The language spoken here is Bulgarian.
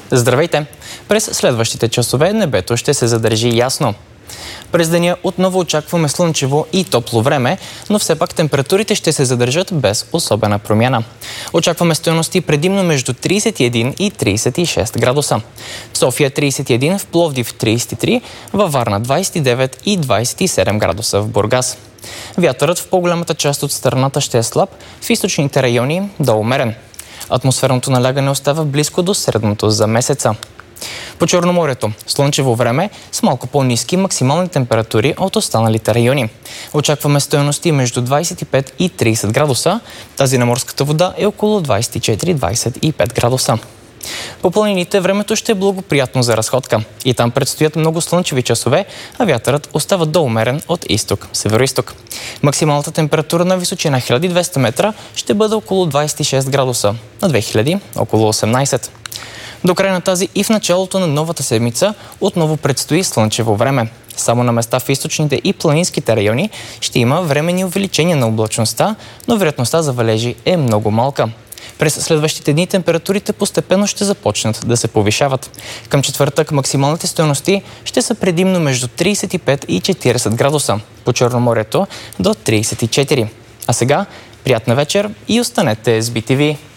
Здравейте! През следващите часове небето ще се задържи ясно. През деня отново очакваме слънчево и топло време, но все пак температурите ще се задържат без особена промяна. Очакваме стойности предимно между 31 и 36 градуса. В София 31, в Пловдив 33, във Варна 29 и 27 градуса в Бургас. Вятърът в по-голямата част от страната ще е слаб, в източните райони до умерен. Атмосферното налягане остава близко до средното за месеца. По Черноморието слънчево време с малко по-ниски максимални температури от останалите райони. Очакваме стойности между 25 и 30 градуса. Тази на морската вода е около 24-25 градуса. По планините времето ще е благоприятно за разходка. И там предстоят много слънчеви часове, а вятърът остава доумерен от изток, североизток. Максималната температура на височина 1200 метра ще бъде около 26 градуса, на 2000 около 18. До края на тази и в началото на новата седмица отново предстои слънчево време. Само на места в източните и планинските райони ще има временни увеличения на облачността, но вероятността за валежи е много малка. През следващите дни температурите постепенно ще започнат да се повишават. Към четвъртък максималните стойности ще са предимно между 35 и 40 градуса, по Черноморието до 34. А сега приятна вечер и останете с BTV.